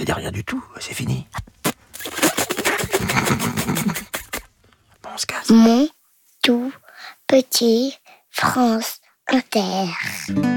dit rien du tout, c'est fini. Bon, on se casse. Mon tout petit France Inter.